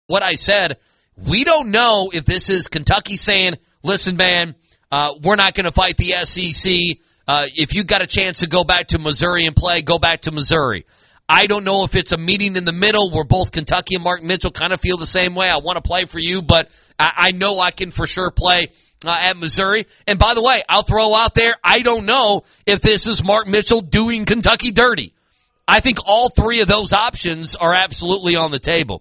what I said, we don't know if this is Kentucky saying, listen, man, we're not going to fight the SEC. If you got a chance to go back to Missouri and play, go back to Missouri. I don't know if it's a meeting in the middle where both Kentucky and Mark Mitchell kind of feel the same way. I want to play for you, but I know I can for sure play at Missouri. And by the way, I'll throw out there, I don't know if this is Mark Mitchell doing Kentucky dirty. I think all three of those options are absolutely on the table.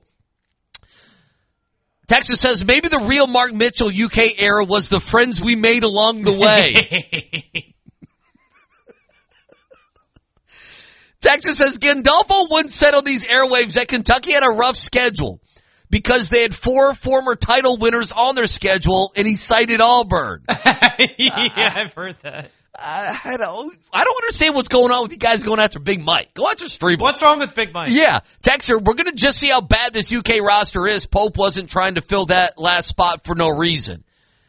Texas says, maybe the real Mark Mitchell UK era was the friends we made along the way. Texas says, Gandolfo once said on these airwaves that Kentucky had a rough schedule because they had 4 former title winners on their schedule, and he cited Auburn. Yeah, I've heard that. I don't understand what's going on with you guys going after Big Mike. Go after Streebler. What's wrong with Big Mike? Yeah. Texter, we're going to just see how bad this UK roster is. Pope wasn't trying to fill that last spot for no reason.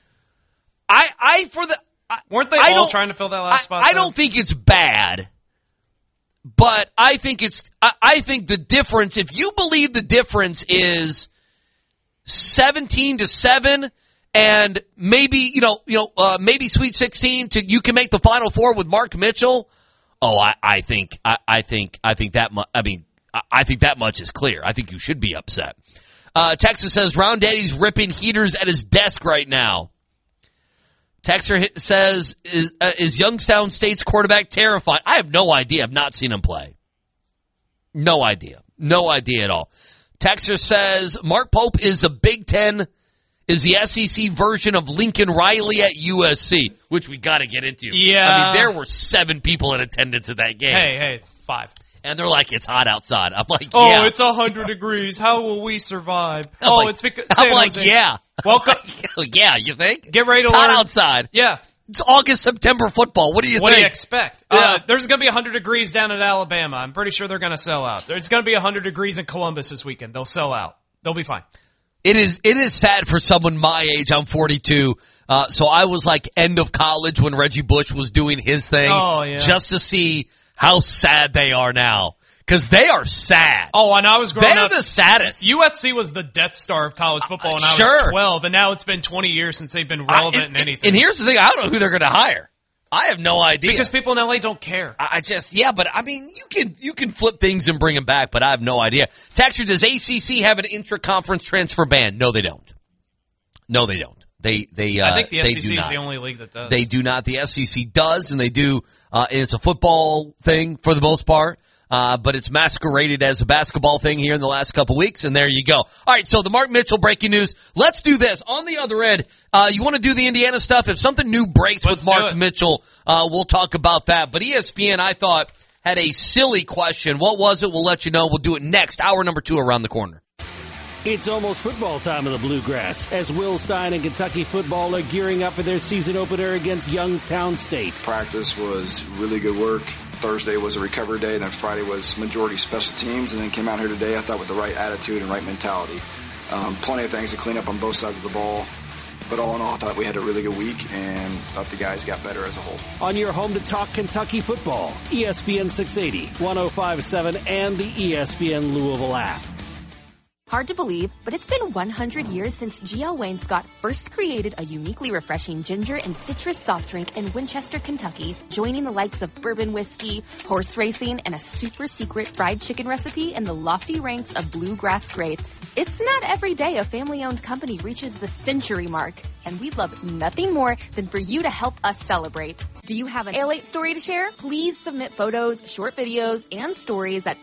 Weren't they all trying to fill that last spot? I don't think it's bad. But I think the difference, if you believe the difference is 17-7 and maybe, maybe Sweet 16 you can make the Final Four with Mark Mitchell. Oh, I think that much is clear. I think you should be upset. Texas says Round Daddy's ripping heaters at his desk right now. Texter says, is Youngstown State's quarterback terrifying? I have no idea. I've not seen him play. No idea. No idea at all. Texter says, Mark Pope is the Big Ten, is the SEC version of Lincoln Riley at USC, which we got to get into. Yeah. I mean, there were 7 people in attendance at that game. Hey, 5. And they're like, it's hot outside. I'm like, yeah. Oh, it's 100 degrees. How will we survive? It's because I'm like, yeah. Welcome. Yeah, you think? Get ready to it's learn. hot outside. Yeah. It's August, September football. What do you think? What do you expect? Yeah. There's going to be 100 degrees down in Alabama. I'm pretty sure they're going to sell out. There's going to be 100 degrees in Columbus this weekend. They'll sell out. They'll be fine. It is sad for someone my age. I'm 42. So I was like end of college when Reggie Bush was doing his thing. Oh, yeah. Just to see how sad they are now. Because they are sad. Oh, and I was growing up. They're the saddest. USC was the Death Star of college football when I was 12, and now it's been 20 years since they've been relevant in anything. And here's the thing. I don't know who they're going to hire. I have no idea. Because people in LA don't care. But I mean, you can flip things and bring them back, but I have no idea. Texture, does ACC have an intra-conference transfer ban? No, they don't. No, they don't. I think the SEC is the only league that does. They do not. The SEC does, and they do. And it's a football thing for the most part. But it's masqueraded as a basketball thing here in the last couple weeks, and there you go. All right, so the Mark Mitchell breaking news. Let's do this. On the other end, you want to do the Indiana stuff? If something new breaks with Mark Mitchell, we'll talk about that. But ESPN, I thought, had a silly question. What was it? We'll let you know. We'll do it next. Hour number 2 around the corner. It's almost football time in the Bluegrass as Will Stein and Kentucky football are gearing up for their season opener against Youngstown State. Practice was really good work. Thursday was a recovery day, then Friday was majority special teams, and then came out here today, I thought, with the right attitude and right mentality. Plenty of things to clean up on both sides of the ball. But all in all, I thought we had a really good week and thought the guys got better as a whole. On your home to talk Kentucky football, ESPN 680, 105.7, and the ESPN Louisville app. Hard to believe, but it's been 100 years since GL Wainscott first created a uniquely refreshing ginger and citrus soft drink in Winchester, Kentucky, joining the likes of bourbon whiskey, horse racing, and a super secret fried chicken recipe in the lofty ranks of bluegrass greats. It's not every day a family-owned company reaches the century mark, and we'd love nothing more than for you to help us celebrate. Do you have an AL8 story to share? Please submit photos, short videos, and stories at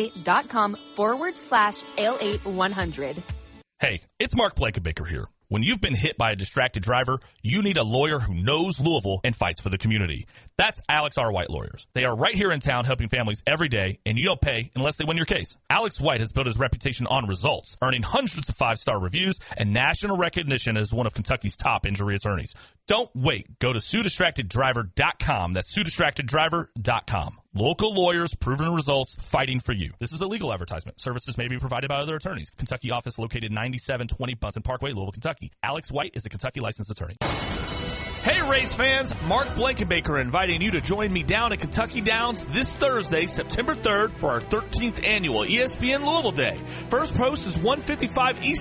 AL8.com/AL8100. Hey, it's Mark Blankenbaker here. When you've been hit by a distracted driver, you need a lawyer who knows Louisville and fights for the community. That's Alex R. White Lawyers. They are right here in town helping families every day, and you don't pay unless they win your case. Alex White has built his reputation on results, earning hundreds of 5-star reviews and national recognition as one of Kentucky's top injury attorneys. Don't wait. Go to SueDistractedDriver.com. That's SueDistractedDriver.com. Local lawyers, proven results, fighting for you. This is a legal advertisement. Services may be provided by other attorneys. Kentucky office located 9720 Bunsen Parkway, Louisville, Kentucky. Alex White is a Kentucky licensed attorney. Hey, race fans. Mark Blankenbaker inviting you to join me down at Kentucky Downs this Thursday, September 3rd, for our 13th annual ESPN Louisville Day. First post is 155 East